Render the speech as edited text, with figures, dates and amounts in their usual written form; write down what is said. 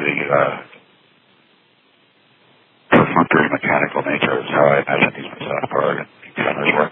perfunctory mechanical nature is how I imagine these massage parlor centers work.